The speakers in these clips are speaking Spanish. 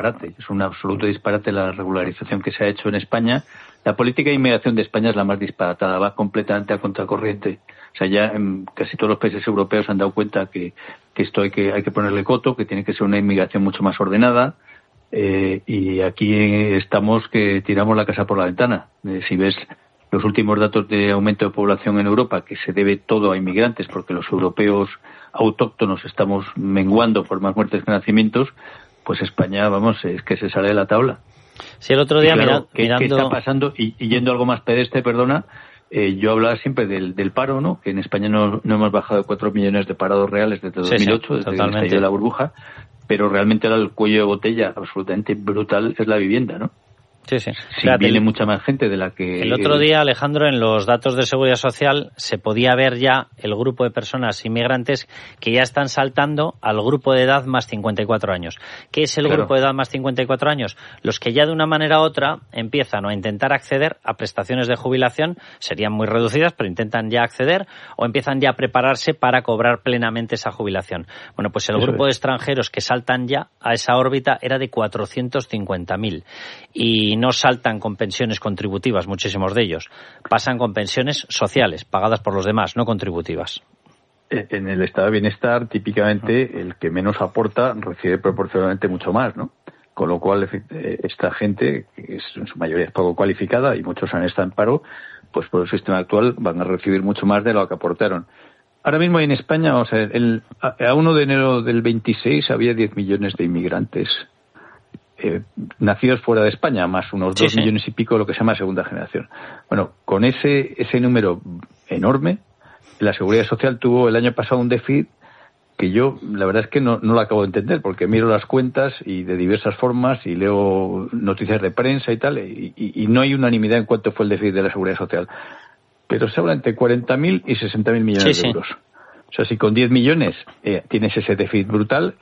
disparate. Es un absoluto disparate la regularización que se ha hecho en España. La política de inmigración de España es la más disparatada, va completamente a contracorriente. O sea, ya en casi todos los países europeos han dado cuenta que esto hay que ponerle coto, que tiene que ser una inmigración mucho más ordenada. Y aquí estamos que tiramos la casa por la ventana. Si ves los últimos datos de aumento de población en Europa, que se debe todo a inmigrantes, porque los europeos autóctonos estamos menguando por más muertes que nacimientos, pues España, vamos, es que se sale de la tabla. Sí, el otro día claro, mirando... ¿Qué está pasando? Y yendo algo más pedestre, perdona, yo hablaba siempre del paro, ¿no? Que en España no hemos bajado de 4 millones de parados reales desde 2008, desde que estalló la burbuja, pero realmente ahora el cuello de botella absolutamente brutal es la vivienda, ¿no? Sí, sí. Sí, viene mucha más gente de la que... El otro día, Alejandro, en los datos de Seguridad Social se podía ver ya el grupo de personas inmigrantes que ya están saltando al grupo de edad más 54 años. ¿Qué es el grupo de edad más 54 años? Los que ya de una manera u otra empiezan a intentar acceder a prestaciones de jubilación, serían muy reducidas, pero intentan ya acceder o empiezan ya a prepararse para cobrar plenamente esa jubilación. Bueno, pues el grupo de extranjeros que saltan ya a esa órbita era de 450.000 y no saltan con pensiones contributivas, muchísimos de ellos. Pasan con pensiones sociales, pagadas por los demás, no contributivas. En el estado de bienestar, típicamente, el que menos aporta recibe proporcionalmente mucho más, ¿no? Con lo cual, esta gente, que es en su mayoría es poco cualificada y muchos han estado en paro, pues por el sistema actual van a recibir mucho más de lo que aportaron. Ahora mismo en España, o sea, a 1 de enero del 26 había 10 millones de inmigrantes nacidos fuera de España, más unos 2 millones y pico, lo que se llama segunda generación. Bueno, con ese número enorme, la Seguridad Social tuvo el año pasado un déficit que yo, la verdad es que no lo acabo de entender, porque miro las cuentas y de diversas formas y leo noticias de prensa y tal, y no hay unanimidad en cuánto fue el déficit de la Seguridad Social. Pero se habla entre 40.000 y 60.000 millones de euros. O sea, si con 10 millones tienes ese déficit brutal,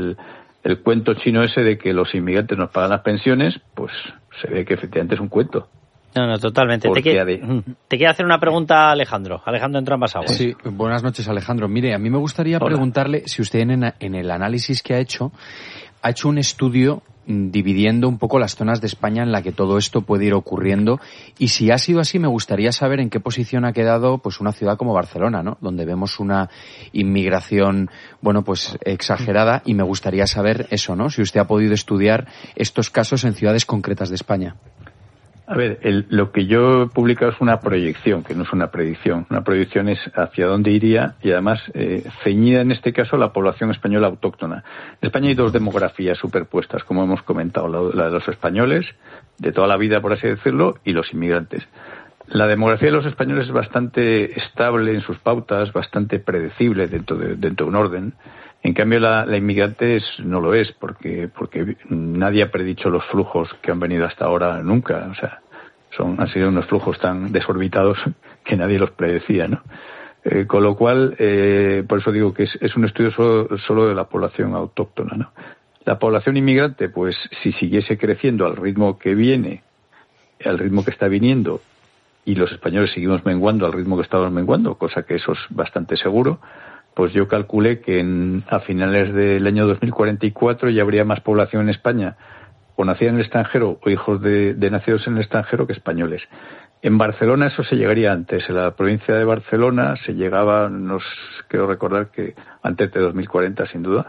el cuento chino ese de que los inmigrantes nos pagan las pensiones, pues se ve que efectivamente es un cuento. No, totalmente. Te quiero hacer una pregunta, Alejandro. Alejandro, entra en ambas aguas. Sí, buenas noches, Alejandro. Mire, a mí me gustaría preguntarle si usted en el análisis que ha hecho un estudio dividiendo un poco las zonas de España en la que todo esto puede ir ocurriendo, y si ha sido así me gustaría saber en qué posición ha quedado pues una ciudad como Barcelona, ¿no? Donde vemos una inmigración, bueno, pues exagerada, y me gustaría saber eso, ¿no? Si usted ha podido estudiar estos casos en ciudades concretas de España. A ver, lo que yo he publicado es una proyección, que no es una predicción. Una proyección es hacia dónde iría y además ceñida en este caso la población española autóctona. En España hay dos demografías superpuestas, como hemos comentado, la de los españoles, de toda la vida por así decirlo, y los inmigrantes. La demografía de los españoles es bastante estable en sus pautas, bastante predecible dentro de un orden. En cambio, la inmigrante no lo es, porque nadie ha predicho los flujos que han venido hasta ahora nunca. O sea, han sido unos flujos tan desorbitados que nadie los predecía, ¿no? Con lo cual, por eso digo que es un estudio solo de la población autóctona, ¿no? La población inmigrante, pues, si siguiese creciendo al ritmo que viene, al ritmo que está viniendo, y los españoles seguimos menguando al ritmo que estamos menguando, cosa que eso es bastante seguro, pues yo calculé que a finales del año 2044 ya habría más población en España, o nacida en el extranjero, o hijos de nacidos en el extranjero, que españoles. En Barcelona eso se llegaría antes. En la provincia de Barcelona se llegaba, quiero recordar que antes de 2040, sin duda.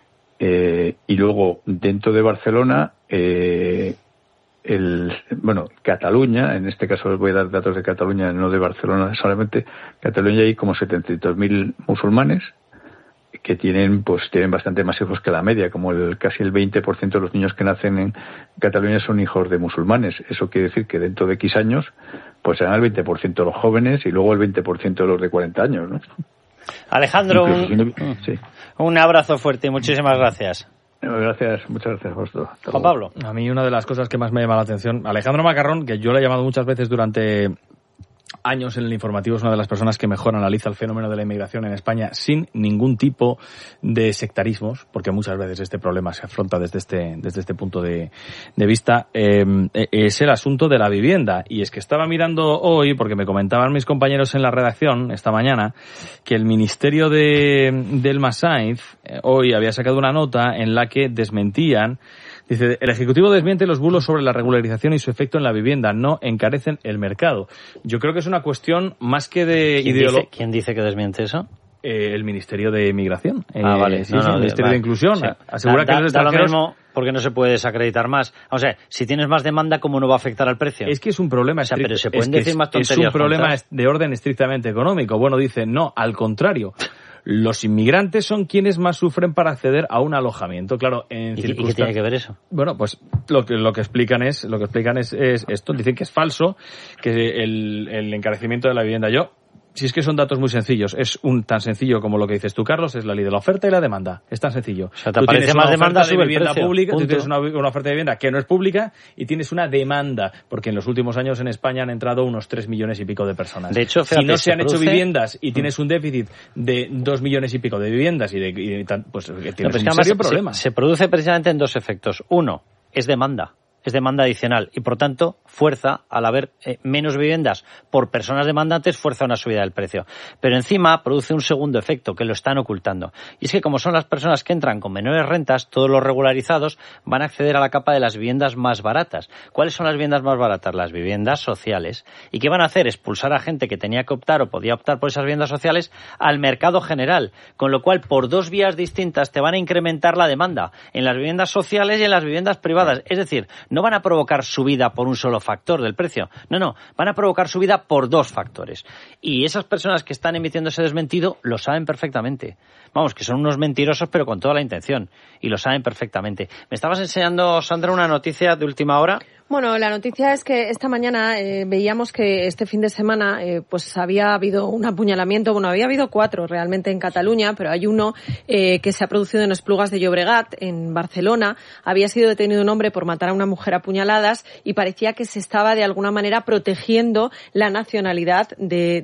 Y luego, dentro de Barcelona, Cataluña, en este caso les voy a dar datos de Cataluña, no de Barcelona solamente. Cataluña hay como 700.000 musulmanes que tienen bastante más hijos que la media, como casi el 20% de los niños que nacen en Cataluña son hijos de musulmanes. Eso quiere decir que dentro de X años pues serán el 20% de los jóvenes y luego el 20% de los de 40 años, ¿no? Alejandro, un abrazo fuerte y muchísimas gracias. Gracias, muchas gracias a vosotros. Juan Pablo. A mí una de las cosas que más me llama la atención, Alejandro Macarrón, que yo le he llamado muchas veces durante años en el informativo, es una de las personas que mejor analiza el fenómeno de la inmigración en España sin ningún tipo de sectarismos, porque muchas veces este problema se afronta desde este punto de vista. Es el asunto de la vivienda, y es que estaba mirando hoy, porque me comentaban mis compañeros en la redacción esta mañana, que el Ministerio del Massainz hoy había sacado una nota en la que desmentían Dice, el Ejecutivo desmiente los bulos sobre la regularización y su efecto en la vivienda. No encarecen el mercado. Yo creo que es una cuestión más que de ideología. ¿Quién dice que desmiente eso? El Ministerio de Migración. Vale. Sí, el Ministerio de Inclusión. Sí. Asegura que los extranjeros... Da lo mismo porque no se puede desacreditar más. O sea, si tienes más demanda, ¿cómo no va a afectar al precio? Es que es un problema... pero se pueden decir más tonterías. Es un problema de orden estrictamente económico. Bueno, dice, no, al contrario. Los inmigrantes son quienes más sufren para acceder a un alojamiento. Claro, ¿Y qué tiene que ver eso? Bueno, pues lo que explican es esto. Dicen que es falso, que el encarecimiento de la vivienda. Si es que son datos muy sencillos, es tan sencillo como lo que dices tú, Carlos, es la ley de la oferta y la demanda. Es tan sencillo. O sea, te aparece más demanda, sube el vivienda precio. Pública, tú tienes una oferta de vivienda que no es pública y tienes una demanda, porque en los últimos años en España han entrado unos 3 millones y pico de personas. De hecho, fíjate, si no se han hecho viviendas y tienes un déficit de 2 millones y pico de viviendas pues tienes un serio problema. Se produce precisamente en dos efectos. Uno, es demanda adicional y, por tanto, fuerza, al haber menos viviendas por personas demandantes, fuerza una subida del precio. Pero encima produce un segundo efecto que lo están ocultando. Y es que como son las personas que entran con menores rentas, todos los regularizados van a acceder a la capa de las viviendas más baratas. ¿Cuáles son las viviendas más baratas? Las viviendas sociales. ¿Y qué van a hacer? Expulsar a gente que tenía que optar o podía optar por esas viviendas sociales al mercado general. Con lo cual, por dos vías distintas te van a incrementar la demanda en las viviendas sociales y en las viviendas privadas. Es decir, no van a provocar subida por un solo factor del precio. No, van a provocar subida por dos factores. Y esas personas que están emitiendo ese desmentido lo saben perfectamente. Vamos, que son unos mentirosos, pero con toda la intención. Y lo saben perfectamente. Me estabas enseñando, Sandra, una noticia de última hora. Bueno, la noticia es que esta mañana veíamos que este fin de semana pues había habido un apuñalamiento. Bueno, había habido 4 realmente en Cataluña, pero hay uno que se ha producido en Esplugas de Llobregat, en Barcelona. Había sido detenido un hombre por matar a una mujer a puñaladas y parecía que se estaba de alguna manera protegiendo la nacionalidad de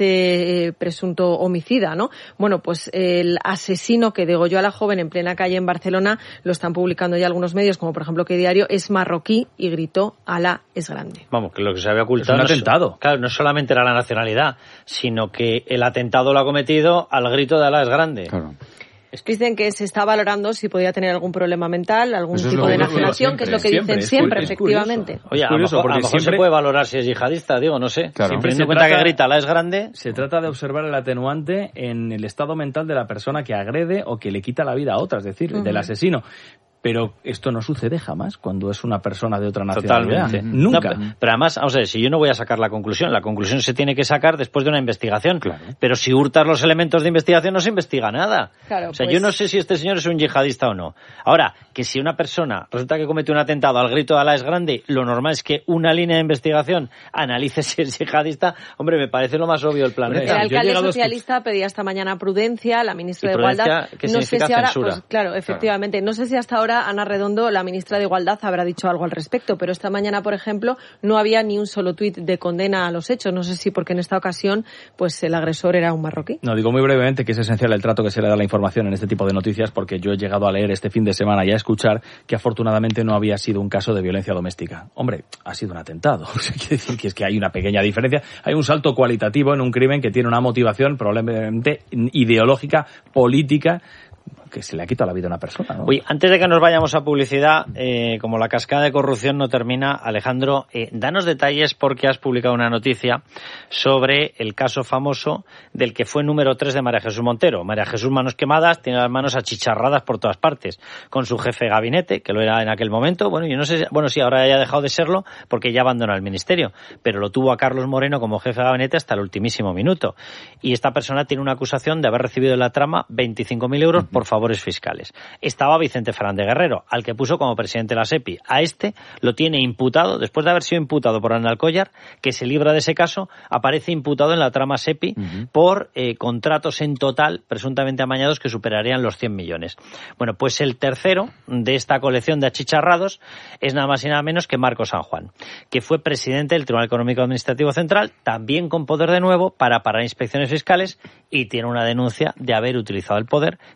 este presunto homicida, ¿no? Bueno, pues el asesino que degolló a la joven en plena calle en Barcelona, lo están publicando ya algunos medios, como por ejemplo Que Diario, es marroquí y gritó "Alá es grande". Vamos, que lo que se había ocultado... Es un atentado. Claro, no solamente era la nacionalidad, sino que el atentado lo ha cometido al grito de "Alá es grande". Claro. Dicen que se está valorando si podía tener algún problema mental, algún tipo de enajenación, que es lo que dicen siempre, efectivamente. Oye, a lo mejor se puede valorar si es yihadista, digo, no sé. Claro. Teniendo en cuenta que grita "Alá es grande". Se trata de observar el atenuante en el estado mental de la persona que agrede o que le quita la vida a otra, es decir, del asesino. Pero esto no sucede jamás cuando es una persona de otra nacionalidad. Totalmente. Nunca. No, pero además, vamos a ver, si yo no voy a sacar la conclusión se tiene que sacar después de una investigación. Claro. Pero si hurtas los elementos de investigación no se investiga nada. Claro, o sea, pues... yo no sé si este señor es un yihadista o no. Ahora, que si una persona resulta que comete un atentado al grito de "Alá es grande", lo normal es que una línea de investigación analice si es yihadista. Hombre, me parece lo más obvio del planeta. El alcalde socialista pedía esta mañana prudencia, la ministra de Igualdad. ¿Qué significa censura? Pues, claro, efectivamente. No sé si hasta ahora Ana Redondo, la ministra de Igualdad, habrá dicho algo al respecto, pero esta mañana, por ejemplo, no había ni un solo tuit de condena a los hechos. No sé si porque en esta ocasión pues el agresor era un marroquí. No, digo muy brevemente que es esencial el trato que se le da a la información en este tipo de noticias, porque yo he llegado a leer este fin de semana y a escuchar que afortunadamente no había sido un caso de violencia doméstica. Hombre, ha sido un atentado. Quiere decir que es que hay una pequeña diferencia. Hay un salto cualitativo en un crimen que tiene una motivación probablemente ideológica, política, que se le ha quitado la vida a una persona, ¿no? Oye, antes de que nos vayamos a publicidad, como la cascada de corrupción no termina, Alejandro, danos detalles porque has publicado una noticia sobre el caso famoso del que fue número 3 de María Jesús Montero. María Jesús, manos quemadas, tiene las manos achicharradas por todas partes, con su jefe de gabinete, que lo era en aquel momento. Bueno, yo no sé, sí, ahora ya ha dejado de serlo porque ya abandonó el ministerio, pero lo tuvo a Carlos Moreno como jefe de gabinete hasta el ultimísimo minuto. Y esta persona tiene una acusación de haber recibido en la trama 25.000 euros por favores fiscales. Estaba Vicente Fernández Guerrero, al que puso como presidente de la SEPI. A este lo tiene imputado, después de haber sido imputado por Ana Alcollar, que se libra de ese caso, aparece imputado en la trama SEPI por contratos en total presuntamente amañados que superarían los 100 millones. Bueno, pues el tercero de esta colección de achicharrados es nada más y nada menos que Marco San Juan, que fue presidente del Tribunal Económico Administrativo Central, también con poder de nuevo para parar inspecciones fiscales, y tiene una denuncia de haber utilizado el poder para parar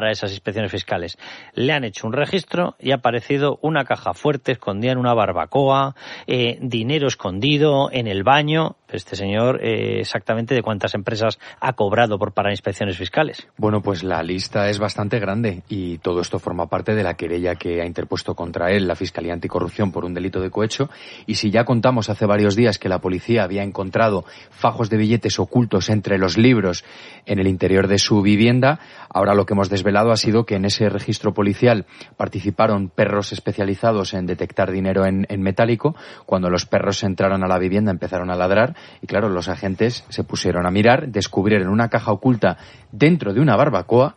para esas inspecciones fiscales. Le han hecho un registro y ha aparecido una caja fuerte escondida en una barbacoa, dinero escondido en el baño. Este señor, exactamente de cuántas empresas ha cobrado por parar inspecciones fiscales. Bueno, pues la lista es bastante grande y todo esto forma parte de la querella que ha interpuesto contra él la Fiscalía Anticorrupción por un delito de cohecho. Y si ya contamos hace varios días que la policía había encontrado fajos de billetes ocultos entre los libros en el interior de su vivienda, ahora lo que hemos desvelado ha sido que en ese registro policial participaron perros especializados en detectar dinero en metálico. Cuando los perros entraron a la vivienda empezaron a ladrar y claro, los agentes se pusieron a mirar, descubrieron una caja oculta dentro de una barbacoa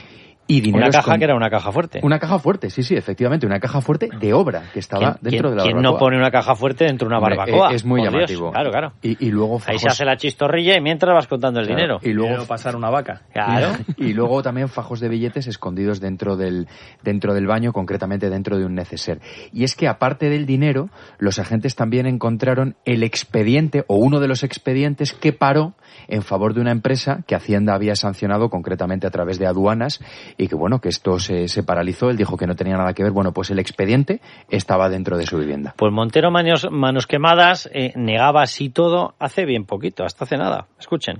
y dinero. Una caja que era una caja fuerte. Una caja fuerte, sí, efectivamente, una caja fuerte de obra que estaba dentro de la barbacoa. ¿Quién no pone una caja fuerte dentro de una barbacoa? Es muy llamativo. Dios, claro. Y luego fajos... Ahí se hace la chistorrilla y mientras vas contando el dinero. Y luego pasar una vaca. Claro. Y luego también fajos de billetes escondidos dentro del baño, concretamente dentro de un neceser. Y es que aparte del dinero, los agentes también encontraron el expediente o uno de los expedientes que paró en favor de una empresa que Hacienda había sancionado concretamente a través de aduanas y que bueno, que esto se paralizó. Él dijo que no tenía nada que ver. Bueno, pues el expediente estaba dentro de su vivienda. Pues Montero Manos Quemadas negaba así todo hace bien poquito, hasta hace nada. Escuchen.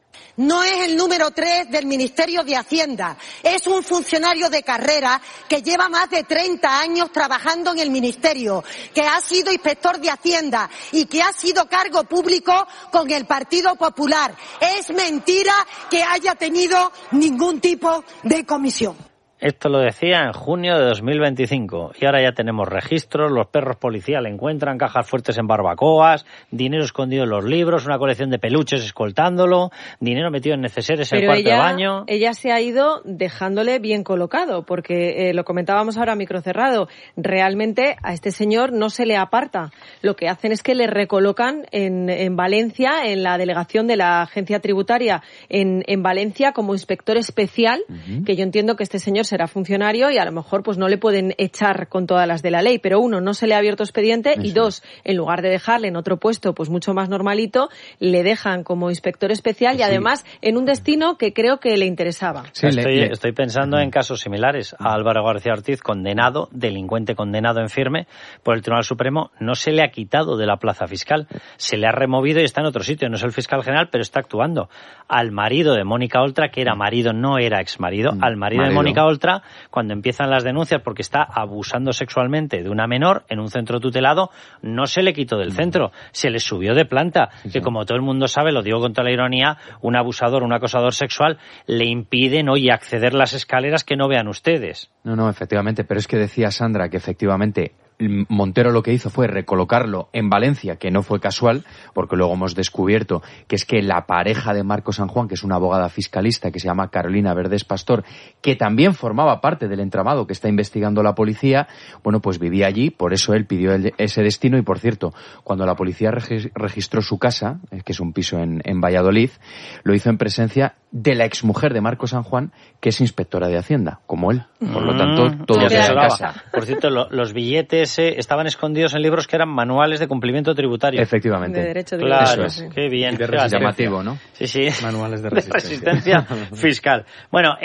No es el número 3 del Ministerio de Hacienda, es un funcionario de carrera que lleva más de 30 años trabajando en el Ministerio, que ha sido inspector de Hacienda y que ha sido cargo público con el Partido Popular. Es mentira que haya tenido ningún tipo de comisión. Esto lo decía en junio de 2025 y ahora ya tenemos registros, los perros policiales encuentran cajas fuertes en barbacoas, dinero escondido en los libros, una colección de peluches escoltándolo, dinero metido en neceseres en el cuarto de baño. Ella se ha ido dejándole bien colocado porque lo comentábamos ahora a micro cerrado, realmente a este señor no se le aparta. Lo que hacen es que le recolocan en Valencia, en la delegación de la agencia tributaria en Valencia como inspector especial, que yo entiendo que este señor será funcionario y a lo mejor pues no le pueden echar con todas las de la ley, pero uno, no se le ha abierto expediente y dos, en lugar de dejarle en otro puesto pues mucho más normalito, le dejan como inspector especial y además en un destino que creo que le interesaba. Sí, estoy pensando en casos similares. A Álvaro García Ortiz, condenado, delincuente condenado en firme por el Tribunal Supremo, no se le ha quitado de la plaza fiscal, se le ha removido y está en otro sitio. No es el fiscal general, pero está actuando. Al marido de Mónica Oltra, que era marido, no era exmarido, al marido de Mónica Oltra, cuando empiezan las denuncias porque está abusando sexualmente de una menor en un centro tutelado, no se le quitó del centro, se le subió de planta, que como todo el mundo sabe, lo digo con toda la ironía, un abusador, un acosador sexual le impiden hoy acceder las escaleras que no vean ustedes. No, efectivamente, pero es que decía Sandra que efectivamente Montero lo que hizo fue recolocarlo en Valencia, que no fue casual, porque luego hemos descubierto que es que la pareja de Marco San Juan, que es una abogada fiscalista que se llama Carolina Verdes Pastor, que también formaba parte del entramado que está investigando la policía, bueno, pues vivía allí, por eso él pidió ese destino. Y por cierto, cuando la policía registró su casa, que es un piso en Valladolid, lo hizo en presencia de la exmujer de Marco San Juan, que es inspectora de Hacienda, como él. Por lo tanto, todo queda en casa. Por cierto, los billetes estaban escondidos en libros que eran manuales de cumplimiento tributario. Efectivamente. De derecho de claro, qué bien. De llamativo, ¿no? Sí. Manuales de resistencia fiscal. Bueno,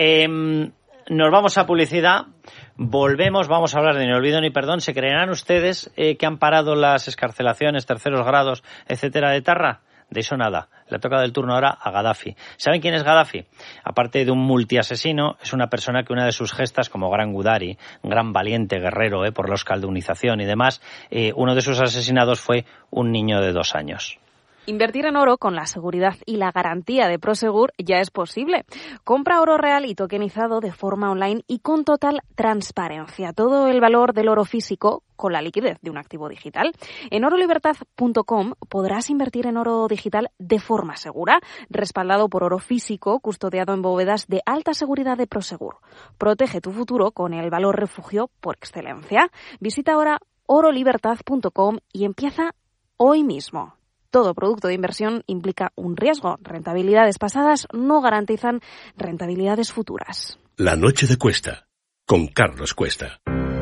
nos vamos a publicidad. Volvemos, vamos a hablar de Ni olvido ni perdón. ¿Se creerán ustedes que han parado las excarcelaciones, terceros grados, etcétera, de Tarra? De eso nada. Le ha tocado el turno ahora a Gaddafi. ¿Saben quién es Gaddafi? Aparte de un multiasesino, es una persona que una de sus gestas, como gran Gudari, gran valiente guerrero por la euskaldunización y demás, uno de sus asesinados fue un niño de 2 años. Invertir en oro con la seguridad y la garantía de Prosegur ya es posible. Compra oro real y tokenizado de forma online y con total transparencia. Todo el valor del oro físico con la liquidez de un activo digital. En orolibertad.com podrás invertir en oro digital de forma segura, respaldado por oro físico, custodiado en bóvedas de alta seguridad de Prosegur. Protege tu futuro con el valor refugio por excelencia. Visita ahora orolibertad.com y empieza hoy mismo. Todo producto de inversión implica un riesgo. Rentabilidades pasadas no garantizan rentabilidades futuras. La noche de Cuesta, con Carlos Cuesta.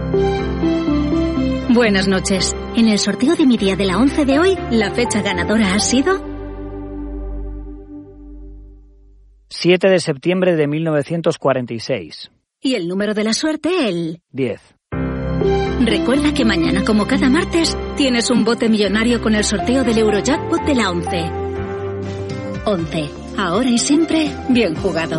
Buenas noches. En el sorteo de mi día de la 11 de hoy, la fecha ganadora ha sido 7 de septiembre de 1946. Y el número de la suerte, el 10. Recuerda que mañana, como cada martes, tienes un bote millonario con el sorteo del Eurojackpot de la 11. 11. Ahora y siempre, bien jugado.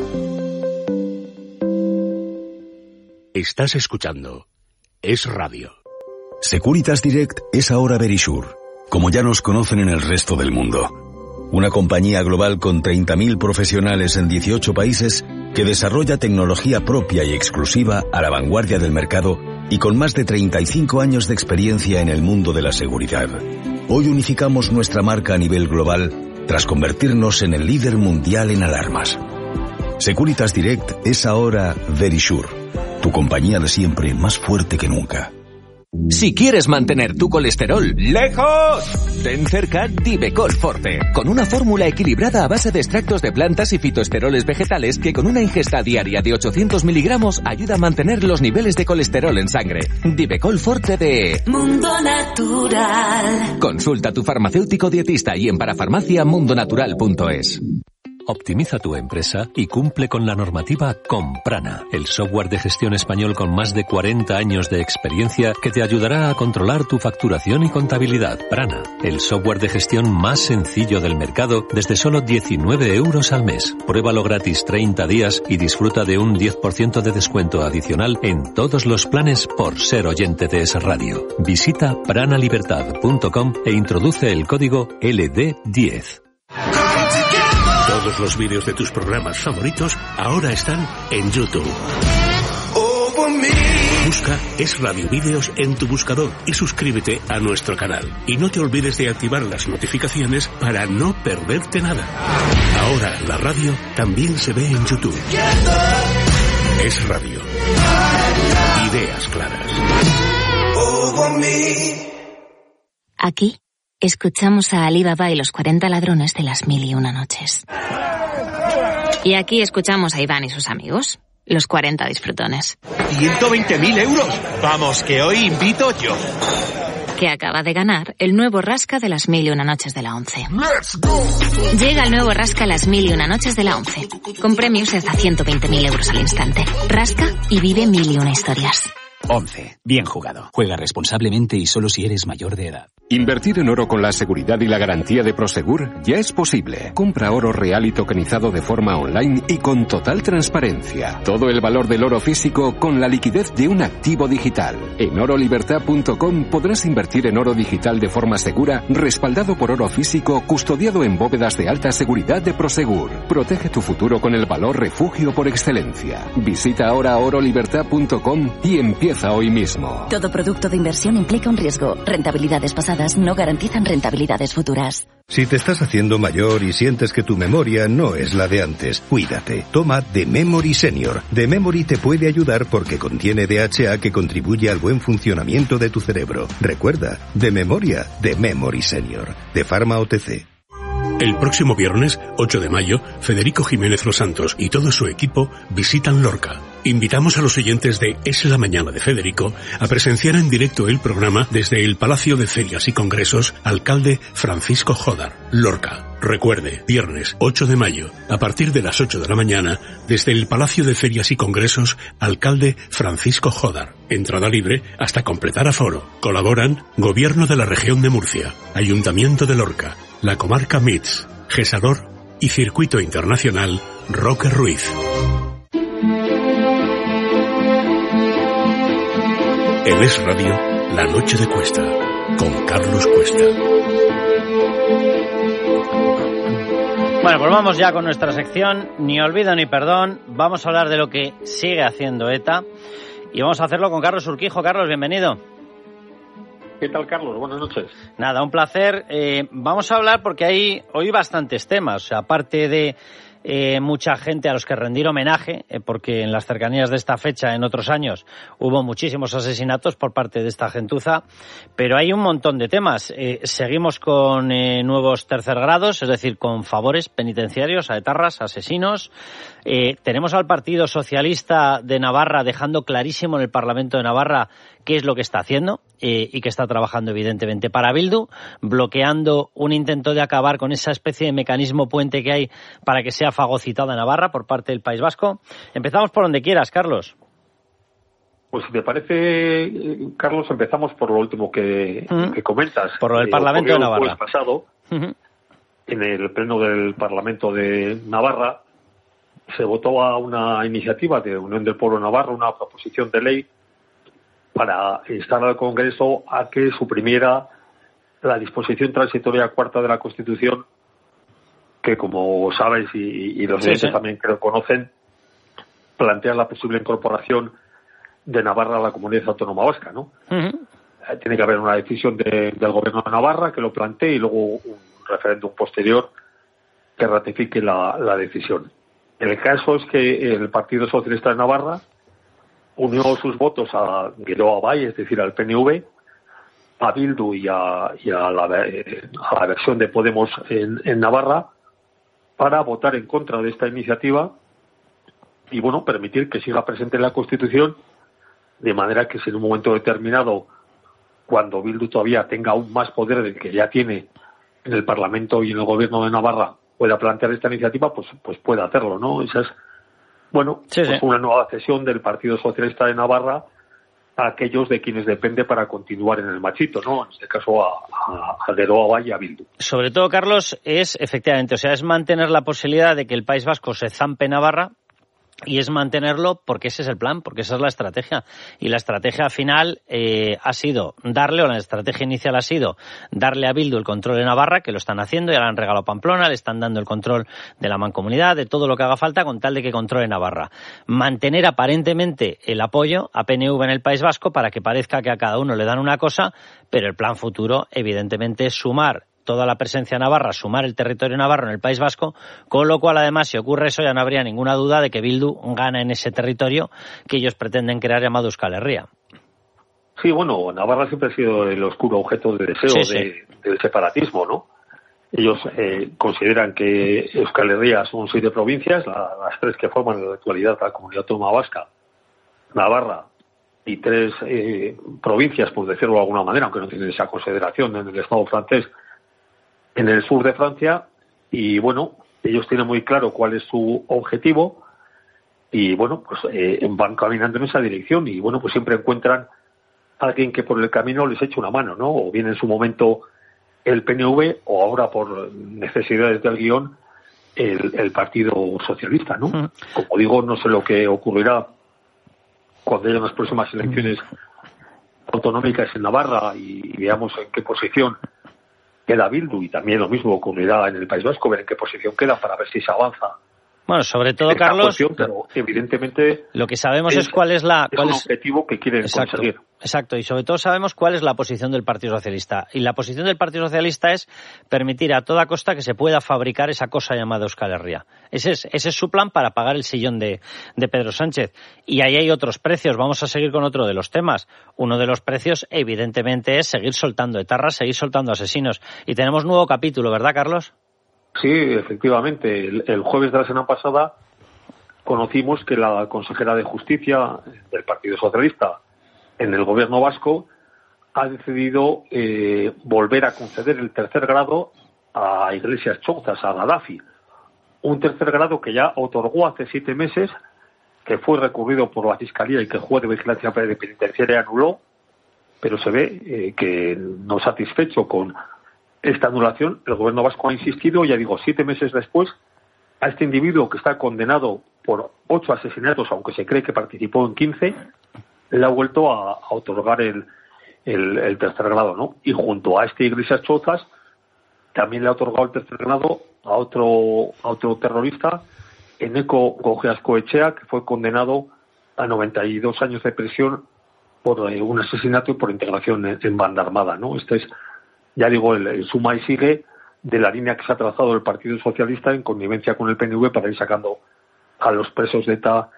Estás escuchando Es Radio. Securitas Direct es ahora Verisure, como ya nos conocen en el resto del mundo. Una compañía global con 30.000 profesionales en 18 países que desarrolla tecnología propia y exclusiva a la vanguardia del mercado y con más de 35 años de experiencia en el mundo de la seguridad. Hoy unificamos nuestra marca a nivel global tras convertirnos en el líder mundial en alarmas. Securitas Direct es ahora Verisure, tu compañía de siempre más fuerte que nunca. Si quieres mantener tu colesterol lejos, ten cerca Divecol Forte, con una fórmula equilibrada a base de extractos de plantas y fitoesteroles vegetales que con una ingesta diaria de 800 miligramos ayuda a mantener los niveles de colesterol en sangre. Divecol Forte de Mundo Natural. Consulta a tu farmacéutico dietista y en parafarmaciamundonatural.es. Optimiza tu empresa y cumple con la normativa con Prana, el software de gestión español con más de 40 años de experiencia que te ayudará a controlar tu facturación y contabilidad. Prana, el software de gestión más sencillo del mercado desde solo 19 euros al mes. Pruébalo gratis 30 días y disfruta de un 10% de descuento adicional en todos los planes por ser oyente de Es Radio. Visita pranalibertad.com e introduce el código LD10. Todos los vídeos de tus programas favoritos ahora están en YouTube. Busca Es Radio Vídeos en tu buscador y suscríbete a nuestro canal. Y no te olvides de activar las notificaciones para no perderte nada. Ahora la radio también se ve en YouTube. Es Radio. Ideas claras. Aquí escuchamos a Ali Baba y los 40 ladrones de las 1001 noches. Y aquí escuchamos a Iván y sus amigos, los 40 disfrutones. ¡120.000 euros! Vamos, que hoy invito yo. Que acaba de ganar el nuevo Rasca de las 1001 noches de la 11. Llega el nuevo Rasca las 1001 noches de la 11, con premios de hasta 120.000 euros al instante. Rasca y vive 1001 historias. 11. Bien jugado. Juega responsablemente y solo si eres mayor de edad. Invertir en oro con la seguridad y la garantía de Prosegur ya es posible. Compra oro real y tokenizado de forma online y con total transparencia. Todo el valor del oro físico con la liquidez de un activo digital. En orolibertad.com podrás invertir en oro digital de forma segura, respaldado por oro físico, custodiado en bóvedas de alta seguridad de Prosegur. Protege tu futuro con el valor refugio por excelencia. Visita ahora orolibertad.com y empieza hoy mismo. Todo producto de inversión implica un riesgo. Rentabilidades pasadas no garantizan rentabilidades futuras. Si te estás haciendo mayor y sientes que tu memoria no es la de antes, cuídate. Toma The Memory Senior. The Memory te puede ayudar porque contiene DHA que contribuye al buen funcionamiento de tu cerebro. Recuerda, de memoria, The Memory Senior. De Pharma OTC. El próximo viernes, 8 de mayo, Federico Jiménez Los Santos y todo su equipo visitan Lorca. Invitamos a los oyentes de Es la Mañana de Federico a presenciar en directo el programa desde el Palacio de Ferias y Congresos Alcalde Francisco Jódar, Lorca. Recuerde, viernes 8 de mayo, a partir de las 8 de la mañana, desde el Palacio de Ferias y Congresos Alcalde Francisco Jódar. Entrada libre hasta completar aforo. Colaboran Gobierno de la Región de Murcia, Ayuntamiento de Lorca, la Comarca MITS, Gesador y Circuito Internacional Roque Ruiz. En Es Radio, La Noche de Cuesta, con Carlos Cuesta. Bueno, pues vamos ya con nuestra sección, ni olvido ni perdón. Vamos a hablar de lo que sigue haciendo ETA y vamos a hacerlo con Carlos Urquijo. Carlos, bienvenido. ¿Qué tal, Carlos? Buenas noches. Nada, un placer. Vamos a hablar porque hay hoy bastantes temas, o sea, aparte de mucha gente a los que rendir homenaje, porque en las cercanías de esta fecha, en otros años, hubo muchísimos asesinatos por parte de esta gentuza, pero hay un montón de temas. Seguimos con nuevos tercer grados, es decir, con favores penitenciarios a etarras, asesinos. Tenemos al Partido Socialista de Navarra dejando clarísimo en el Parlamento de Navarra qué es lo que está haciendo y que está trabajando evidentemente para Bildu, bloqueando un intento de acabar con esa especie de mecanismo puente que hay para que sea fagocitada en Navarra por parte del País Vasco. Empezamos por donde quieras, Carlos. Pues si te parece, Carlos, empezamos por lo último que comentas. Por lo del Parlamento de Navarra. El jueves pasado, en el pleno del Parlamento de Navarra, se votó a una iniciativa de Unión del Pueblo Navarro, una proposición de ley para instar al Congreso a que suprimiera la disposición transitoria cuarta de la Constitución, que, como sabes y los oyentes también creo conocen, plantea la posible incorporación de Navarra a la Comunidad Autónoma Vasca, ¿no? Tiene que haber una decisión del Gobierno de Navarra que lo plantee y luego un referéndum posterior que ratifique la decisión. El caso es que el Partido Socialista de Navarra unió sus votos a Geroa Bai, es decir, al PNV, a Bildu y a la versión de Podemos en Navarra, para votar en contra de esta iniciativa y, bueno, permitir que siga presente en la Constitución, de manera que si en un momento determinado, cuando Bildu todavía tenga aún más poder del que ya tiene en el Parlamento y en el Gobierno de Navarra, pueda plantear esta iniciativa, pues pueda hacerlo, ¿no? Esa es, bueno, pues una nueva cesión del Partido Socialista de Navarra a aquellos de quienes depende para continuar en el machito, ¿no? En este caso a Geroa Bai y a Bildu. Sobre todo, Carlos, es efectivamente, o sea, es mantener la posibilidad de que el País Vasco se zampe Navarra, y es mantenerlo porque ese es el plan, porque esa es la estrategia. Y la estrategia final ha sido darle, o la estrategia inicial ha sido darle a Bildu el control de Navarra, que lo están haciendo, ya le han regalado Pamplona, le están dando el control de la Mancomunidad, de todo lo que haga falta con tal de que controle Navarra. Mantener aparentemente el apoyo a PNV en el País Vasco para que parezca que a cada uno le dan una cosa, pero el plan futuro evidentemente es sumar toda la presencia navarra, sumar el territorio navarro en el País Vasco, con lo cual, además, si ocurre eso, ya no habría ninguna duda de que Bildu gana en ese territorio que ellos pretenden crear, llamado Euskal Herria. Sí, bueno, Navarra siempre ha sido el oscuro objeto de deseo del separatismo, ¿no? Ellos consideran que Euskal Herria son 7 provincias, las 3 que forman en la actualidad la Comunidad Autónoma Vasca, Navarra, y 3 provincias, por decirlo de alguna manera, aunque no tienen esa consideración en el Estado francés, en el sur de Francia, y bueno, ellos tienen muy claro cuál es su objetivo y bueno, pues van caminando en esa dirección y bueno, pues siempre encuentran a alguien que por el camino les eche una mano, ¿no? O bien en su momento el PNV o ahora por necesidades del guión el Partido Socialista, ¿no? Como digo, no sé lo que ocurrirá cuando haya las próximas elecciones autonómicas en Navarra y veamos en qué posición queda Bildu, y también lo mismo ocurrirá en el País Vasco, ver en qué posición queda para ver si se avanza. Bueno, sobre todo, Carlos, pero evidentemente lo que sabemos es cuál es un objetivo que quieren conseguir. Exacto, y sobre todo sabemos cuál es la posición del Partido Socialista. Y la posición del Partido Socialista es permitir a toda costa que se pueda fabricar esa cosa llamada Euskal Herria. Ese es su plan para pagar el sillón de Pedro Sánchez. Y ahí hay otros precios. Vamos a seguir con otro de los temas. Uno de los precios, evidentemente, es seguir soltando etarras, seguir soltando asesinos. Y tenemos nuevo capítulo, ¿verdad, Carlos? Sí, efectivamente. El jueves de la semana pasada conocimos que la consejera de Justicia del Partido Socialista en el Gobierno vasco ha decidido volver a conceder el tercer grado a Iglesias Chouzas, a Gaddafi. Un tercer grado que ya otorgó hace 7 meses, que fue recurrido por la Fiscalía y que el juez de vigilancia penitenciaria anuló, pero se ve que no satisfecho con esta anulación, el Gobierno vasco ha insistido, ya digo, 7 meses después, a este individuo que está condenado por 8 asesinatos, aunque se cree que participó en 15, le ha vuelto a otorgar el tercer grado, ¿no? Y junto a este Iglesias Chouzas, también le ha otorgado el tercer grado a otro terrorista, Eneko Gojeaskoetxea, que fue condenado a 92 años de prisión por un asesinato y por integración en banda armada, ¿no? Este es, ya digo, el suma y sigue de la línea que se ha trazado el Partido Socialista en connivencia con el PNV para ir sacando a los presos de ETA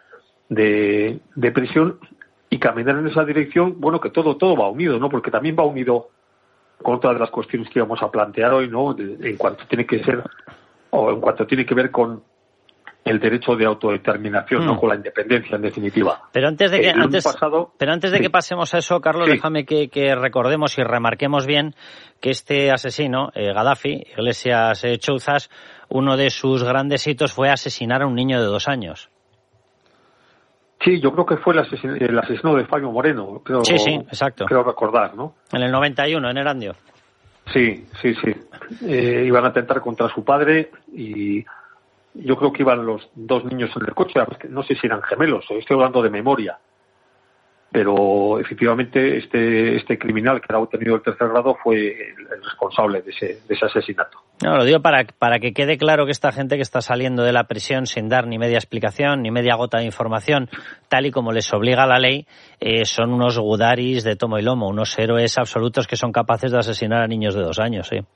de prisión y caminar en esa dirección. Bueno, que todo va unido, ¿no? Porque también va unido con otra de las cuestiones que íbamos a plantear hoy, ¿no? En cuanto tiene que ser, o en cuanto tiene que ver con el derecho de autodeterminación, no con la independencia, en definitiva. Pero antes de que pasemos a eso, Carlos, déjame que recordemos y remarquemos bien que este asesino, Gaddafi, Iglesias Chouzas, uno de sus grandes hitos fue asesinar a un niño de 2 años. Sí, yo creo que fue el asesino de Fabio Moreno. Sí, exacto. Creo recordar, ¿no? En el 91, en Erandio. Sí. Iban a atentar contra su padre y yo creo que iban los 2 niños en el coche. No sé si eran gemelos, estoy hablando de memoria. Pero efectivamente este criminal que era obtenido el 3er grado fue el responsable de ese asesinato. No, lo digo para que quede claro que esta gente que está saliendo de la prisión sin dar ni media explicación, ni media gota de información, tal y como les obliga la ley, son unos gudaris de tomo y lomo, unos héroes absolutos que son capaces de asesinar a niños de 2 años, sí.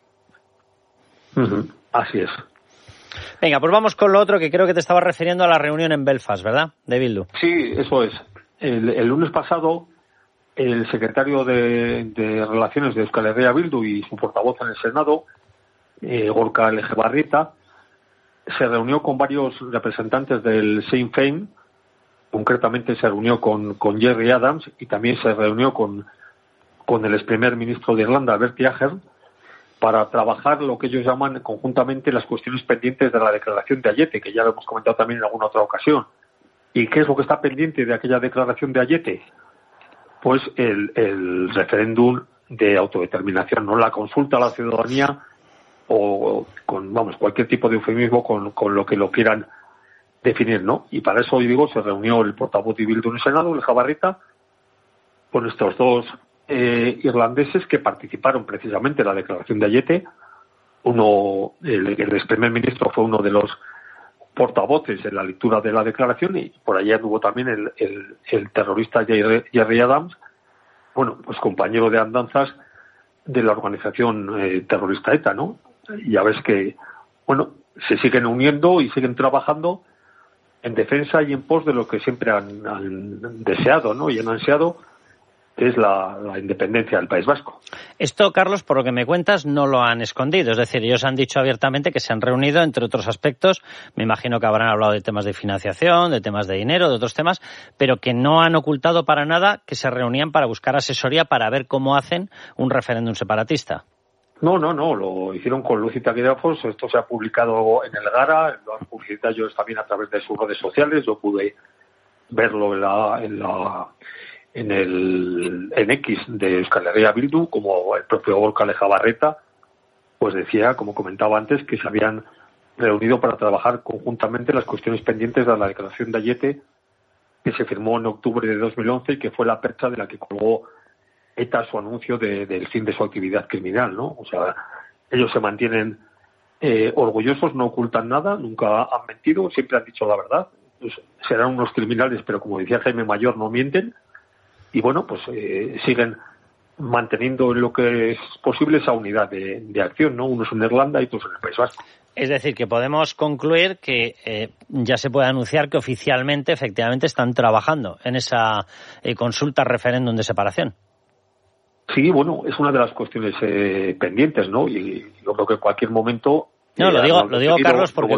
Así es. Venga, pues vamos con lo otro, que creo que te estabas refiriendo a la reunión en Belfast, ¿verdad? De Bildu. Sí, eso es. El lunes pasado, el secretario de Relaciones de Euskal Herria Bildu y su portavoz en el Senado, Gorka Legebarrieta, se reunió con varios representantes del Sinn Féin. Concretamente se reunió con Gerry Adams y también se reunió con el ex primer ministro de Irlanda, Bertie Ahern, para trabajar lo que ellos llaman conjuntamente las cuestiones pendientes de la declaración de Ayete, que ya lo hemos comentado también en alguna otra ocasión. ¿Y qué es lo que está pendiente de aquella declaración de Ayete? Pues el referéndum de autodeterminación, no la consulta a la ciudadanía o con cualquier tipo de eufemismo con lo que lo quieran definir, ¿no? Y para eso, digo, se reunió el portavoz de Bildu en el Senado, Legebarrieta, con estos 2 irlandeses que participaron precisamente en la declaración de Ayete. El ex primer ministro fue uno de los portavoces en la lectura de la declaración y por allá hubo también el terrorista Gerry Adams, pues compañero de andanzas de la organización terrorista ETA, ¿no? Ya ves que, se siguen uniendo y siguen trabajando en defensa y en pos de lo que siempre han deseado, ¿no? Y han ansiado, que es la independencia del País Vasco. Esto, Carlos, por lo que me cuentas, no lo han escondido. Es decir, ellos han dicho abiertamente que se han reunido, entre otros aspectos. Me imagino que habrán hablado de temas de financiación, de temas de dinero, de otros temas, pero que no han ocultado para nada que se reunían para buscar asesoría para ver cómo hacen un referéndum separatista. No, lo hicieron con luz y taquígrafos. Esto se ha publicado en el Gara, lo han publicado ellos también a través de sus redes sociales. Yo pude verlo en X de Euskal Herria Bildu, como el propio Gorka Legebarrieta, pues decía, como comentaba antes, que se habían reunido para trabajar conjuntamente las cuestiones pendientes de la declaración de Ayete, que se firmó en octubre de 2011 y que fue la percha de la que colgó ETA su anuncio del fin de su actividad criminal, ¿no? O sea, ellos se mantienen orgullosos, no ocultan nada, nunca han mentido, siempre han dicho la verdad. Pues serán unos criminales, pero como decía Jaime Mayor, no mienten. Y siguen manteniendo en lo que es posible esa unidad de acción, ¿no? Unos en Irlanda y otros en el País Vasco. Es decir, que podemos concluir que ya se puede anunciar que oficialmente, efectivamente, están trabajando en esa consulta referéndum de separación. Sí, es una de las cuestiones pendientes, ¿no? Y yo creo que en cualquier momento... No, lo digo, Carlos, porque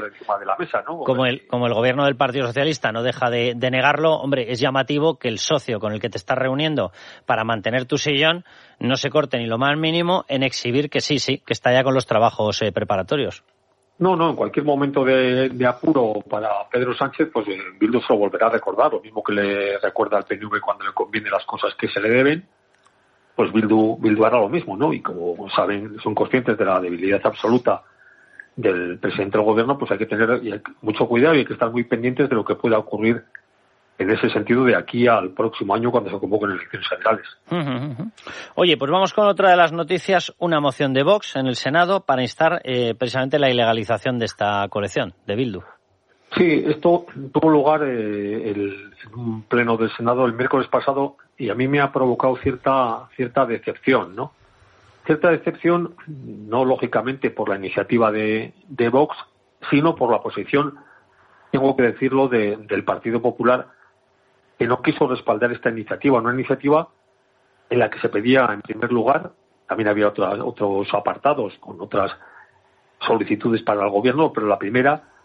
como el gobierno del Partido Socialista no deja de negarlo, hombre, es llamativo que el socio con el que te estás reuniendo para mantener tu sillón no se corte ni lo más mínimo en exhibir que sí, que está ya con los trabajos preparatorios. No, en cualquier momento de apuro para Pedro Sánchez, pues Bildu se lo volverá a recordar, lo mismo que le recuerda al PNV cuando le conviene las cosas que se le deben, pues Bildu hará lo mismo, ¿no? Y como saben, son conscientes de la debilidad absoluta del presidente del gobierno, pues hay que tener mucho cuidado y hay que estar muy pendientes de lo que pueda ocurrir en ese sentido de aquí al próximo año cuando se convoquen elecciones generales. Oye, pues vamos con otra de las noticias, una moción de Vox en el Senado para instar precisamente la ilegalización de esta colección de Bildu. Sí, esto tuvo lugar en un pleno del Senado el miércoles pasado y a mí me ha provocado cierta decepción, ¿no? Cierta decepción, no lógicamente por la iniciativa de Vox, sino por la posición, tengo que decirlo, del Partido Popular, que no quiso respaldar esta iniciativa, una iniciativa en la que se pedía, en primer lugar, también había otros apartados con otras solicitudes para el Gobierno, pero la primera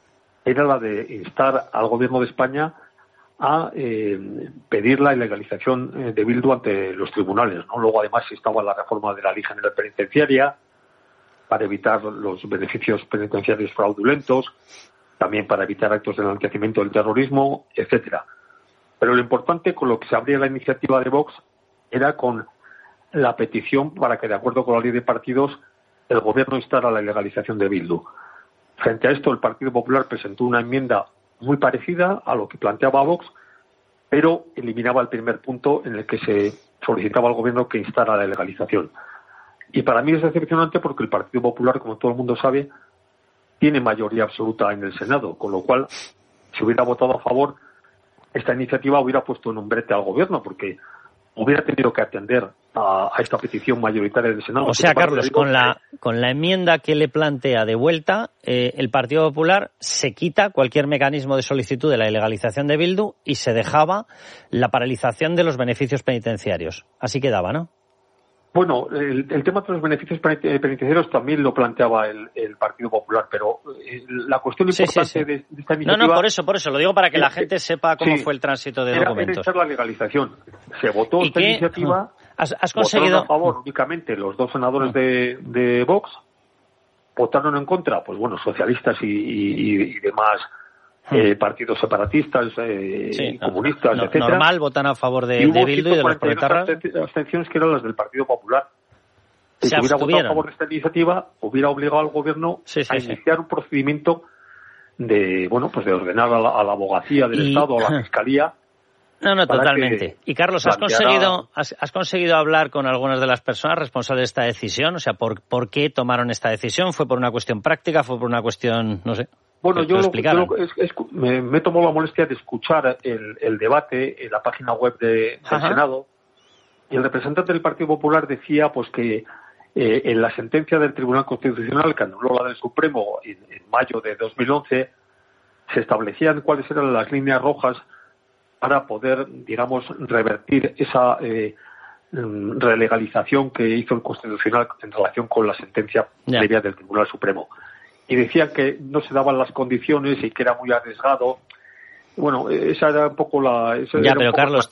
era la de instar al Gobierno de España a pedir la ilegalización de Bildu ante los tribunales, ¿no? Luego, además, estaba la reforma de la Ley General Penitenciaria para evitar los beneficios penitenciarios fraudulentos, también para evitar actos de enaltecimiento del terrorismo, etcétera. Pero lo importante con lo que se abría la iniciativa de Vox era con la petición para que, de acuerdo con la ley de partidos, el Gobierno instara la ilegalización de Bildu. Frente a esto, el Partido Popular presentó una enmienda muy parecida a lo que planteaba Vox, pero eliminaba el primer punto en el que se solicitaba al Gobierno que instara la ilegalización. Y para mí es decepcionante porque el Partido Popular, como todo el mundo sabe, tiene mayoría absoluta en el Senado, con lo cual, si hubiera votado a favor, esta iniciativa hubiera puesto en un brete al Gobierno, porque hubiera tenido que atender a esta petición mayoritaria del Senado. O sea, Carlos, con la enmienda que le plantea de vuelta, el Partido Popular se quita cualquier mecanismo de solicitud de la ilegalización de Bildu y se dejaba la paralización de los beneficios penitenciarios. Así quedaba, ¿no? Bueno, el tema de los beneficios penitenciarios también lo planteaba el Partido Popular, pero la cuestión importante de esta iniciativa... No, por eso, lo digo para que la gente sepa cómo fue el tránsito de documentos. Era la legalización. Se votó esta iniciativa, ¿Has conseguido? Votaron a favor únicamente los dos senadores de Vox, votaron en contra, pues bueno, socialistas y demás partidos separatistas, comunistas, etcétera. Normal, votan a favor de Bildu y de los proetarras. Abstenciones que eran las del Partido Popular. Si hubiera votado a favor de esta iniciativa, hubiera obligado al Gobierno a iniciar un procedimiento de ordenar a la abogacía del Estado, a la Fiscalía. No, totalmente. Y Carlos, ¿has conseguido hablar con algunas de las personas responsables de esta decisión? O sea, ¿por qué tomaron esta decisión? ¿Fue por una cuestión práctica? ¿Fue por una cuestión, no sé? Bueno, me tomó la molestia de escuchar el debate en la página web del Senado, y el representante del Partido Popular decía pues que en la sentencia del Tribunal Constitucional, que anuló la del Supremo en mayo de 2011, se establecían cuáles eran las líneas rojas para poder, digamos, revertir esa relegalización que hizo el Constitucional en relación con la sentencia previa del Tribunal Supremo. Y decían que no se daban las condiciones y que era muy arriesgado. Bueno, esa era un poco la... Pero Carlos,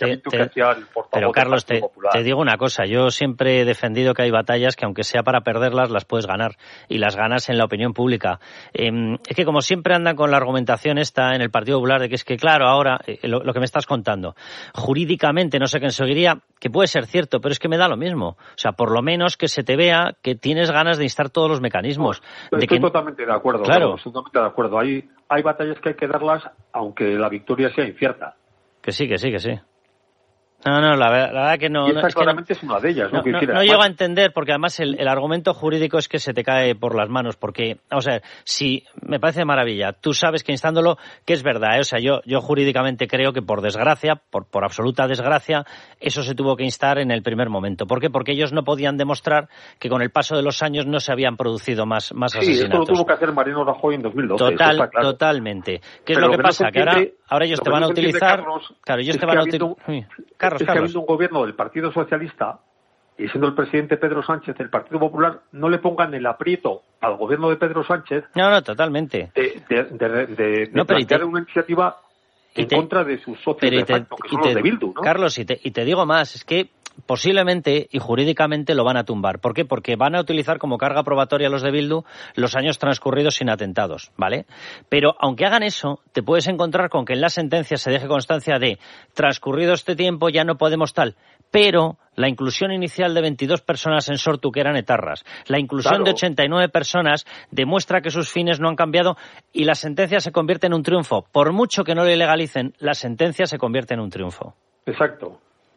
te digo una cosa. Yo siempre he defendido que hay batallas que, aunque sea para perderlas, las puedes ganar. Y las ganas en la opinión pública. Es que como siempre andan con la argumentación esta en el Partido Popular de que es que, claro, ahora, lo que me estás contando, jurídicamente no sé quién seguiría, que puede ser cierto, pero es que me da lo mismo. O sea, por lo menos que se te vea que tienes ganas de instar todos los mecanismos. Estoy totalmente de acuerdo. Claro. Estoy totalmente de acuerdo. Hay batallas que hay que darlas, aunque la victoria sea incierta. Que sí. No, la verdad que no. Y esta claramente es una de ellas. No llego a entender, porque además el argumento jurídico es que se te cae por las manos, porque, o sea, si me parece maravilla, tú sabes que instándolo, que es verdad, o sea, yo jurídicamente creo que por desgracia, por absoluta desgracia, eso se tuvo que instar en el primer momento. ¿Por qué? Porque ellos no podían demostrar que con el paso de los años no se habían producido más asesinatos. Sí, esto lo tuvo que hacer Mariano Rajoy en 2012. Totalmente. ¿Qué es lo que pasa? Que ahora ellos te van a utilizar... Claro, ellos te van a utilizar... Es que habiendo un gobierno del Partido Socialista y siendo el presidente Pedro Sánchez del Partido Popular, no le pongan el aprieto al gobierno de Pedro Sánchez. No, totalmente. De plantear una iniciativa en contra de sus socios de facto, que son los de Bildu, ¿no? Carlos, y te digo más, es que posiblemente y jurídicamente lo van a tumbar. ¿Por qué? Porque van a utilizar como carga probatoria los de Bildu los años transcurridos sin atentados, ¿vale? Pero aunque hagan eso, te puedes encontrar con que en la sentencia se deje constancia de transcurrido este tiempo ya no podemos tal, pero la inclusión inicial de 22 personas en Sortu que eran etarras, la inclusión de 89 personas demuestra que sus fines no han cambiado y la sentencia se convierte en un triunfo. Por mucho que no le legalicen, la sentencia se convierte en un triunfo. Exacto.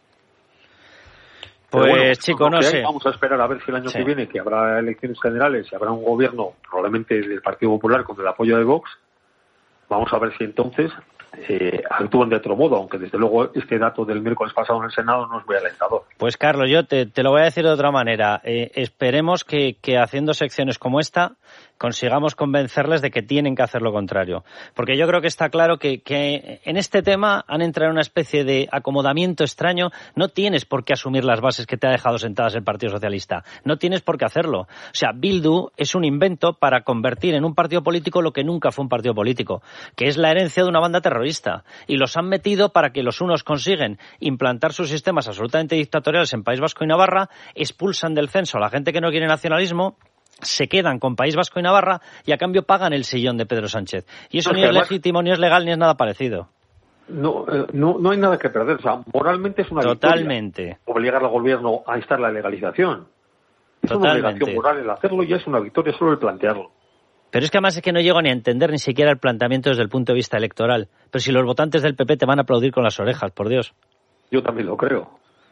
Pues chico, no sé. Vamos a esperar a ver si el año que viene, que habrá elecciones generales y habrá un gobierno probablemente del Partido Popular con el apoyo de Vox, vamos a ver si entonces actúan de otro modo, aunque desde luego este dato del miércoles pasado en el Senado no es muy alentador. Pues Carlos, yo te lo voy a decir de otra manera. Esperemos que haciendo secciones como esta consigamos convencerles de que tienen que hacer lo contrario. Porque yo creo que está claro que en este tema han entrado en una especie de acomodamiento extraño. No tienes por qué asumir las bases que te ha dejado sentadas el Partido Socialista. No tienes por qué hacerlo. O sea, Bildu es un invento para convertir en un partido político lo que nunca fue un partido político, que es la herencia de una banda terrorista. Y los han metido para que los unos consiguen implantar sus sistemas absolutamente dictatoriales en País Vasco y Navarra, expulsan del censo a la gente que no quiere nacionalismo, se quedan con País Vasco y Navarra y a cambio pagan el sillón de Pedro Sánchez. Y eso ni es legítimo, ni es legal, ni es nada parecido. No hay nada que perder. O sea, moralmente es una Totalmente. Victoria obligar al gobierno a instar la legalización. Es una obligación moral el hacerlo y es una victoria solo el plantearlo. Pero es que además es que no llego ni a entender ni siquiera el planteamiento desde el punto de vista electoral. Pero si los votantes del PP te van a aplaudir con las orejas, por Dios. Yo también lo creo.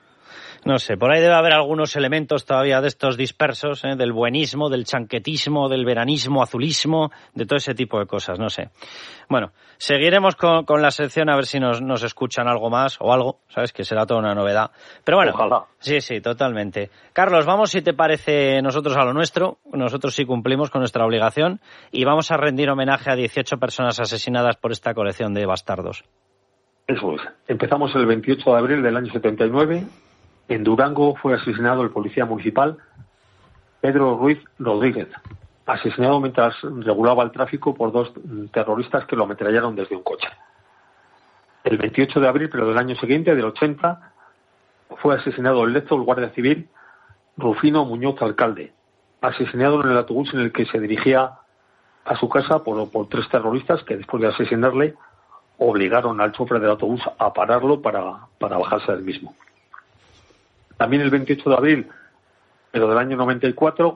No sé, por ahí debe haber algunos elementos todavía de estos dispersos, del buenismo, del chanquetismo, del veranismo, azulismo, de todo ese tipo de cosas, no sé. Bueno, seguiremos con la sección a ver si nos escuchan algo más o algo, ¿sabes? Que será toda una novedad. Pero bueno, ojalá. Sí, totalmente. Carlos, vamos, si te parece, nosotros a lo nuestro. Nosotros sí cumplimos con nuestra obligación y vamos a rendir homenaje a 18 personas asesinadas por esta colección de bastardos. Eso es. Empezamos el 28 de abril del año 79. En Durango fue asesinado el policía municipal Pedro Ruiz Rodríguez, asesinado mientras regulaba el tráfico por dos terroristas que lo ametrallaron desde un coche. El 28 de abril, pero del año siguiente, del 80, fue asesinado en Lezo el guardia civil Rufino Muñoz Alcalde, asesinado en el autobús en el que se dirigía a su casa por tres terroristas que, después de asesinarle, obligaron al chofer del autobús a pararlo para bajarse del mismo. También el 28 de abril, pero del año 94,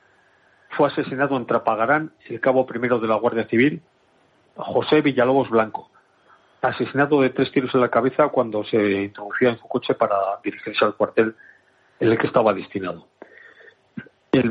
fue asesinado en Trapagarán el cabo primero de la Guardia Civil, José Villalobos Blanco, asesinado de 3 tiros en la cabeza cuando se introducía en su coche para dirigirse al cuartel en el que estaba destinado. El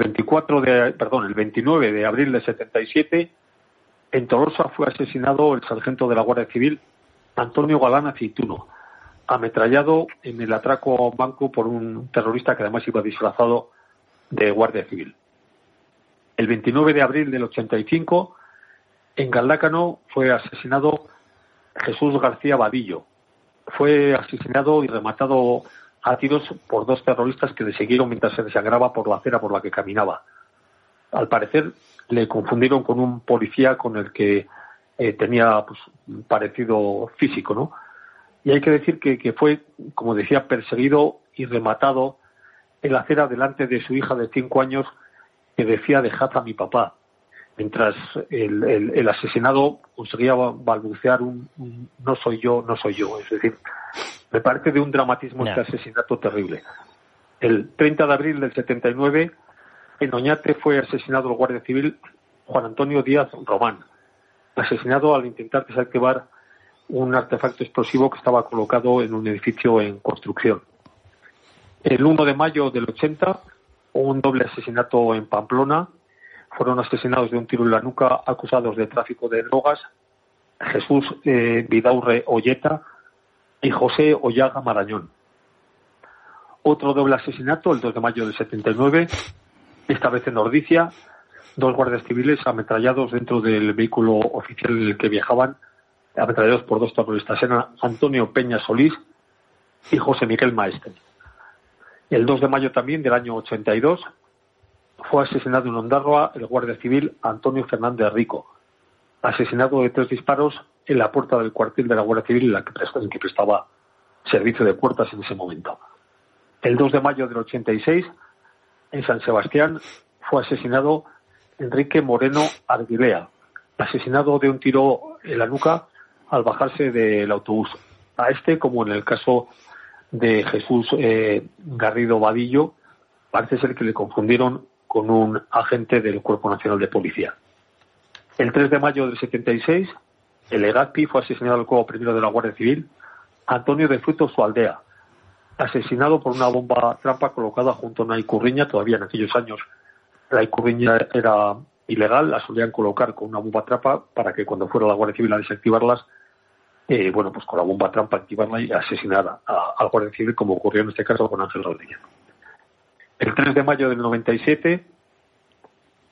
29 de abril de 77, en Tolosa fue asesinado el sargento de la Guardia Civil, Antonio Galán Aceituno, ametrallado en el atraco a un banco por un terrorista que además iba disfrazado de guardia civil. El 29 de abril del 85, en Galdácano fue asesinado Jesús García Vadillo. Fue asesinado y rematado a tiros por dos terroristas que le siguieron mientras se desangraba por la acera por la que caminaba. Al parecer le confundieron con un policía con el que tenía un parecido físico, ¿no? Y hay que decir que fue, como decía, perseguido y rematado en la acera delante de su hija de 5 años que decía «dejad a mi papá», mientras el asesinado conseguía balbucear un «no soy yo, no soy yo». Es decir, me parece de un dramatismo este asesinato terrible. El 30 de abril del 79, en Oñate fue asesinado el guardia civil Juan Antonio Díaz Román, asesinado al intentar desactivar un artefacto explosivo que estaba colocado en un edificio en construcción. El 1 de mayo del 80, un doble asesinato en Pamplona. Fueron asesinados de un tiro en la nuca, acusados de tráfico de drogas, Jesús Vidaurre Olleta y José Ollaga Marañón. Otro doble asesinato, el 2 de mayo del 79, esta vez en Ordicia, 2 guardias civiles ametrallados dentro del vehículo oficial en el que viajaban, ametrallados por 2 terroristas, eran Antonio Peña Solís y José Miguel Maestre. El 2 de mayo también del año 82 fue asesinado en Ondarroa el guardia civil Antonio Fernández Rico, asesinado de 3 disparos en la puerta del cuartel de la Guardia Civil en que prestaba servicio de puertas en ese momento. El 2 de mayo del 86, en San Sebastián, fue asesinado Enrique Moreno Arguilea, asesinado de un tiro en la nuca al bajarse del autobús. A este, como en el caso de Jesús Garrido Vadillo, parece ser que le confundieron con un agente del Cuerpo Nacional de Policía. El 3 de mayo del 76, el Legazpi fue asesinado al cuerpo primero de la Guardia Civil, Antonio de Frutos Su Aldea, asesinado por una bomba trampa colocada junto a una icurriña. Todavía en aquellos años la icurriña era ilegal, la solían colocar con una bomba trampa para que cuando fuera la Guardia Civil a desactivarlas, pues con la bomba trampa activarla y asesinar al Guardia Civil, como ocurrió en este caso con Ángel Rodríguez. El 3 de mayo del 97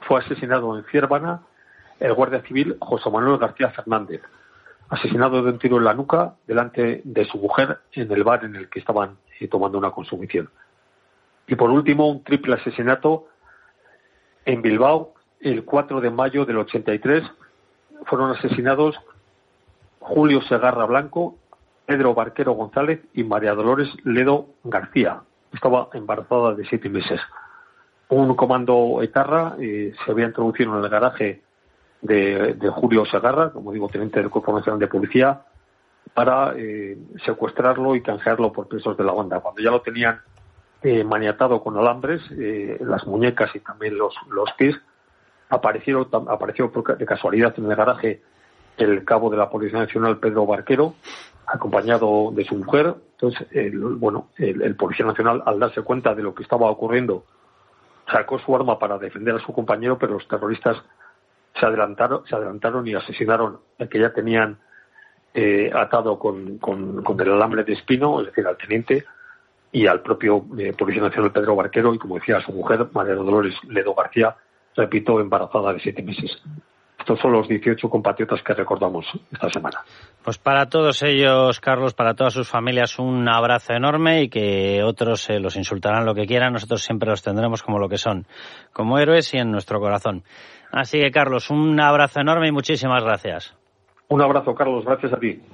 fue asesinado en Ciervana el guardia civil José Manuel García Fernández, asesinado de un tiro en la nuca delante de su mujer en el bar en el que estaban tomando una consumición. Y por último, un triple asesinato en Bilbao el 4 de mayo del 83. Fueron asesinados Julio Segarra Blanco, Pedro Barquero González y María Dolores Ledo García. Estaba embarazada de 7 meses. Un comando etarra se había introducido en el garaje de Julio Segarra, como digo, teniente del Cuerpo Nacional de Policía, para secuestrarlo y canjearlo por presos de la banda. Cuando ya lo tenían maniatado con alambres, las muñecas y también los pies, apareció de casualidad en el garaje el cabo de la Policía Nacional, Pedro Barquero, acompañado de su mujer. Entonces, el Policía Nacional, al darse cuenta de lo que estaba ocurriendo, sacó su arma para defender a su compañero, pero los terroristas se adelantaron y asesinaron al que ya tenían atado con el alambre de espino, es decir, al teniente, y al propio Policía Nacional Pedro Barquero, y como decía, a su mujer, María Dolores Ledo García, repito, embarazada de 7 meses. Estos son los 18 compatriotas que recordamos esta semana. Pues para todos ellos, Carlos, para todas sus familias, un abrazo enorme, y que otros los insultarán lo que quieran, nosotros siempre los tendremos como lo que son, como héroes y en nuestro corazón. Así que, Carlos, un abrazo enorme y muchísimas gracias. Un abrazo, Carlos, gracias a ti.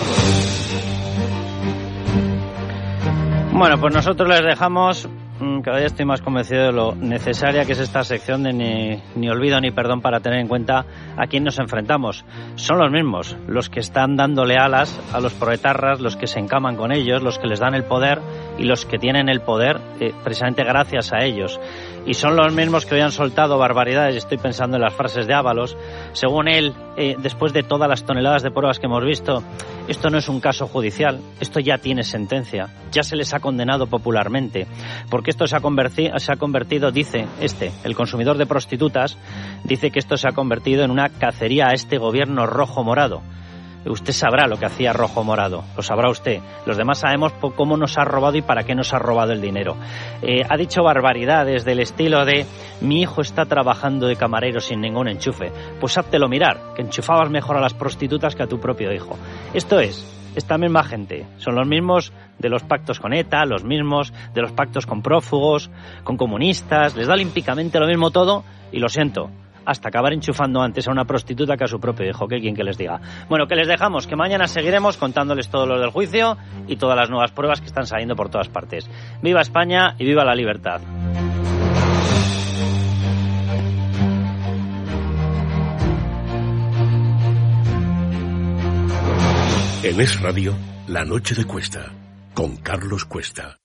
Bueno, pues nosotros les dejamos. Cada día estoy más convencido de lo necesaria que es esta sección de ni olvido ni perdón, para tener en cuenta a quién nos enfrentamos. Son los mismos, los que están dándole alas a los proetarras, los que se encaman con ellos, los que les dan el poder y los que tienen el poder precisamente gracias a ellos. Y son los mismos que hoy han soltado barbaridades. Estoy pensando en las frases de Ábalos. Según él, después de todas las toneladas de pruebas que hemos visto, esto no es un caso judicial, esto ya tiene sentencia, ya se les ha condenado popularmente, porque esto se ha convertido, dice el consumidor de prostitutas, dice que esto se ha convertido en una cacería a este gobierno rojo-morado. Usted sabrá lo que hacía Rojo Morado, lo sabrá usted. Los demás sabemos cómo nos ha robado y para qué nos ha robado el dinero. Ha dicho barbaridades del estilo de: mi hijo está trabajando de camarero sin ningún enchufe. Pues háztelo mirar, que enchufabas mejor a las prostitutas que a tu propio hijo. Esto es esta misma gente. Son los mismos de los pactos con ETA, los mismos de los pactos con prófugos, con comunistas. Les da olímpicamente lo mismo todo, y lo siento, hasta acabar enchufando antes a una prostituta que a su propio hijo, que quien que les diga. Bueno, que les dejamos, que mañana seguiremos contándoles todo lo del juicio y todas las nuevas pruebas que están saliendo por todas partes. ¡Viva España y viva la libertad! En Es Radio, La Noche de Cuesta, con Carlos Cuesta.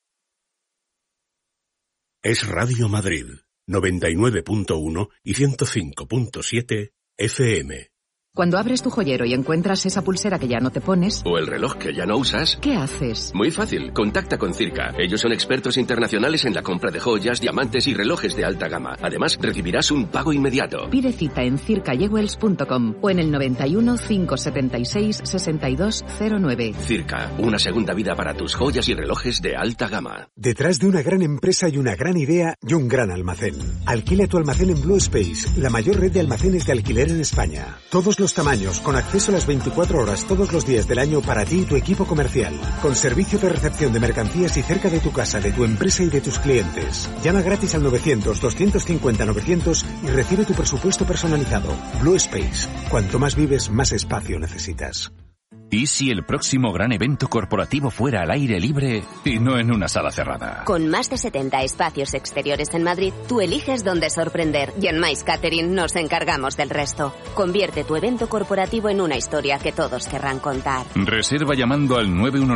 Es Radio Madrid, 99.1 y 105.7 FM. Cuando abres tu joyero y encuentras esa pulsera que ya no te pones... O el reloj que ya no usas... ¿Qué haces? Muy fácil, contacta con Circa. Ellos son expertos internacionales en la compra de joyas, diamantes y relojes de alta gama. Además, recibirás un pago inmediato. Pide cita en circajewels.com o en el 91 576 6209. Circa, una segunda vida para tus joyas y relojes de alta gama. Detrás de una gran empresa y una gran idea y un gran almacén. Alquila tu almacén en Blue Space, la mayor red de almacenes de alquiler en España. Todos los tamaños, con acceso a las 24 horas todos los días del año para ti y tu equipo comercial. Con servicio de recepción de mercancías y cerca de tu casa, de tu empresa y de tus clientes. Llama gratis al 900-250-900 y recibe tu presupuesto personalizado. Blue Space. Cuanto más vives, más espacio necesitas. ¿Y si el próximo gran evento corporativo fuera al aire libre y no en una sala cerrada? Con más de 70 espacios exteriores en Madrid, tú eliges dónde sorprender, y en Mais Catering nos encargamos del resto. Convierte tu evento corporativo en una historia que todos querrán contar. Reserva llamando al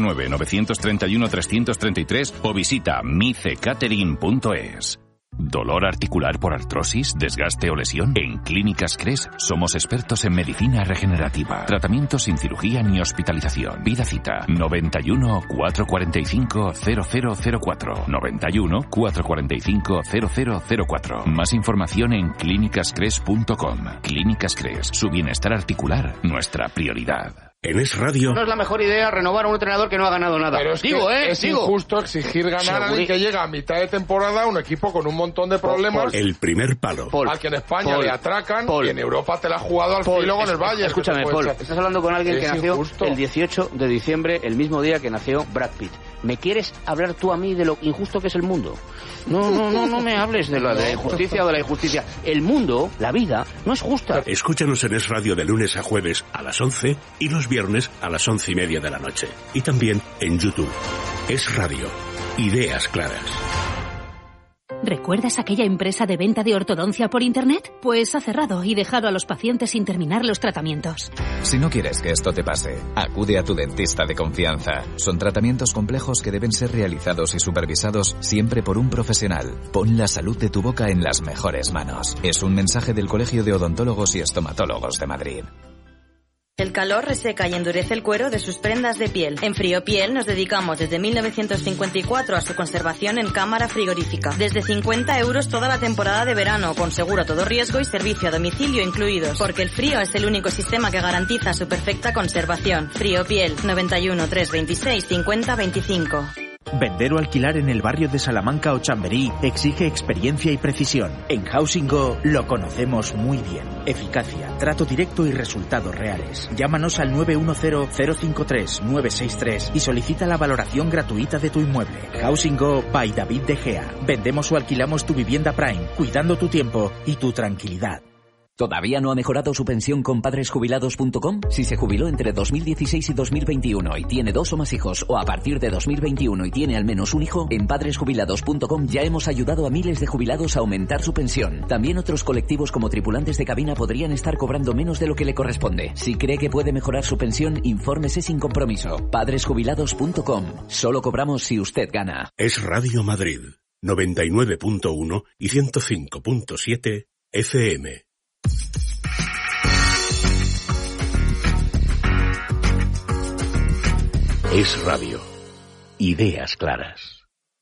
919-931-333 o visita micecatering.es. ¿Dolor articular por artrosis, desgaste o lesión? En Clínicas Cres somos expertos en medicina regenerativa. Tratamiento sin cirugía ni hospitalización. Pida cita 91 445 0004. 91 445 0004. Más información en clínicascres.com. Clínicas Cres, su bienestar articular, nuestra prioridad. En Es Radio. No es la mejor idea renovar a un entrenador que no ha ganado nada. Pero es injusto exigir ganar a alguien que llega a mitad de temporada, un equipo con un montón de problemas. El primer palo. Al que en España le atracan y en Europa te la ha jugado al filo con el Bayern. Escúchame, Paul, estás hablando con alguien que nació el 18 de diciembre, el mismo día que nació Brad Pitt. ¿Me quieres hablar tú a mí de lo injusto que es el mundo? No me hables de la injusticia o de la injusticia. El mundo, la vida, no es justa. Escúchanos en Es Radio de lunes a jueves a las 11 y los viernes a las 11:30 de la noche. Y también en YouTube. Es Radio. Ideas claras. ¿Recuerdas aquella empresa de venta de ortodoncia por Internet? Pues ha cerrado y dejado a los pacientes sin terminar los tratamientos. Si no quieres que esto te pase, acude a tu dentista de confianza. Son tratamientos complejos que deben ser realizados y supervisados siempre por un profesional. Pon la salud de tu boca en las mejores manos. Es un mensaje del Colegio de Odontólogos y Estomatólogos de Madrid. El calor reseca y endurece el cuero de sus prendas de piel. En Friopiel nos dedicamos desde 1954 a su conservación en cámara frigorífica. Desde 50 € toda la temporada de verano, con seguro a todo riesgo y servicio a domicilio incluidos. Porque el frío es el único sistema que garantiza su perfecta conservación. Friopiel, 91 326 50 25. Vender o alquilar en el barrio de Salamanca o Chamberí exige experiencia y precisión. En Housing Go lo conocemos muy bien. Eficacia, trato directo y resultados reales. Llámanos al 910-053-963 y solicita la valoración gratuita de tu inmueble. Housing Go by David De Gea. Vendemos o alquilamos tu vivienda Prime, cuidando tu tiempo y tu tranquilidad. ¿Todavía no ha mejorado su pensión con padresjubilados.com? Si se jubiló entre 2016 y 2021 y tiene 2 o más hijos, o a partir de 2021 y tiene al menos un hijo, en padresjubilados.com ya hemos ayudado a miles de jubilados a aumentar su pensión. También otros colectivos como tripulantes de cabina podrían estar cobrando menos de lo que le corresponde. Si cree que puede mejorar su pensión, infórmese sin compromiso. Padresjubilados.com. Solo cobramos si usted gana. Es Radio Madrid, 99.1 y 105.7 FM. Es Radio. Ideas claras.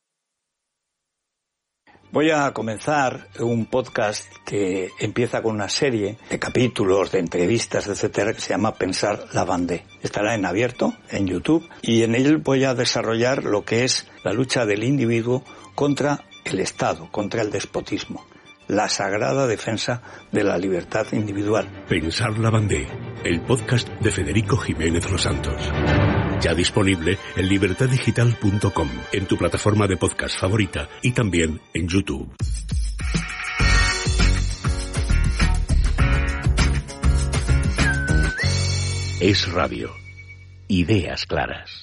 Voy a comenzar un podcast que empieza con una serie de capítulos, de entrevistas, etcétera, que se llama Pensar la Vendée. Estará en abierto, en YouTube, y en él voy a desarrollar lo que es la lucha del individuo contra el Estado, contra el despotismo. La sagrada defensa de la libertad individual. Pensar la Vendée, el podcast de Federico Jiménez Los Santos. Ya disponible en libertaddigital.com, en tu plataforma de podcast favorita y también en YouTube. Es Radio. Ideas claras.